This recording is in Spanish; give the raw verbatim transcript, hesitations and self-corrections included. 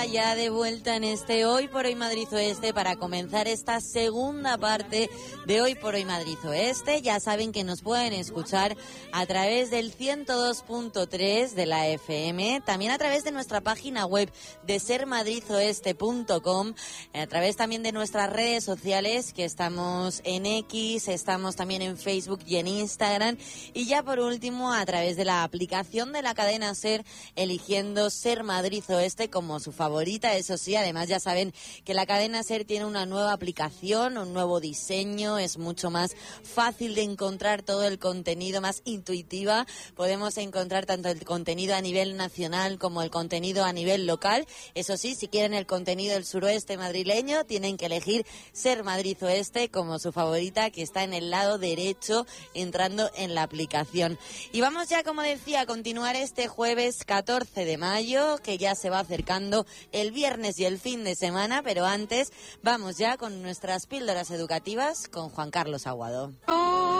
Ya de vuelta en este Hoy por Hoy Madrid Oeste para comenzar esta segunda parte de Hoy por Hoy Madrid Oeste. Ya saben que nos pueden escuchar a través del ciento dos punto tres de la F M, también a través de nuestra página web de ser madrid oeste punto com, a través también de nuestras redes sociales, que estamos en X, estamos también en Facebook y en Instagram, y ya por último a través de la aplicación de la cadena SER, eligiendo Ser Madrid Oeste como su favorita. Eso sí, además ya saben que la cadena SER tiene una nueva aplicación, un nuevo diseño, es mucho más fácil de encontrar todo el contenido, más intuitiva. Podemos encontrar tanto el contenido a nivel nacional como el contenido a nivel local. Eso sí, si quieren el contenido del suroeste madrileño, tienen que elegir Ser Madrid Oeste como su favorita, que está en el lado derecho entrando en la aplicación. Y vamos ya, como decía, a continuar este jueves catorce de mayo, que ya se va acercando el viernes y el fin de semana, pero antes vamos ya con nuestras píldoras educativas con Juan Carlos Aguado.